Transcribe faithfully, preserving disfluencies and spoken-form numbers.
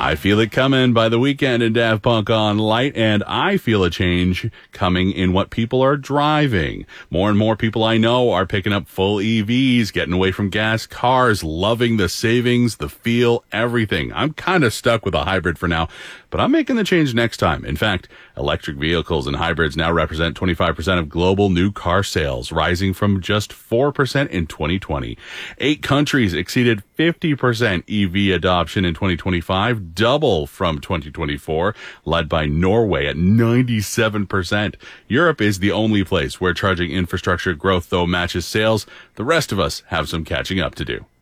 I Feel It Coming by The Weeknd and Daft Punk on Light, and I feel a change coming in what people are driving. More and more people I know are picking up full E Vs, getting away from gas cars, loving the savings, the feel, everything. I'm kind of stuck with a hybrid for now, but I'm making the change next time. In fact, electric vehicles and hybrids now represent twenty-five percent of global new car sales, rising from just four percent in twenty twenty. Eight countries exceeded fifty percent E V adoption in twenty twenty-five, double from twenty twenty-four, led by Norway at ninety-seven percent. Europe is the only place where charging infrastructure growth, though, matches sales. The rest of us have some catching up to do.